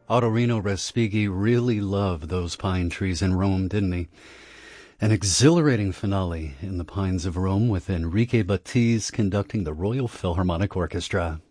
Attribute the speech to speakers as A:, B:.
A: Ottorino Respighi really loved those pine trees in Rome, didn't he? An exhilarating finale in the Pines of Rome with Enrique Battiz conducting the Royal Philharmonic Orchestra.